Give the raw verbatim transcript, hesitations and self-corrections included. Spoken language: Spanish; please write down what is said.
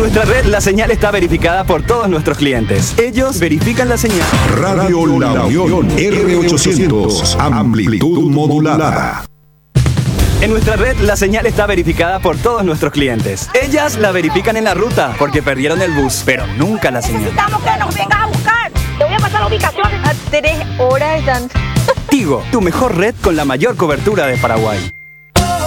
nuestra red, la señal está verificada por todos nuestros clientes. Ellos verifican la señal. Radio La Unión R ochocientos, amplitud modulada. En nuestra red, la señal está verificada por todos nuestros clientes. Ellas la verifican en la ruta porque perdieron el bus, pero nunca la señal. Necesitamos que nos vengas a buscar. Te voy a pasar la ubicación. A tres horas están. Tigo, tu mejor red con la mayor cobertura de Paraguay.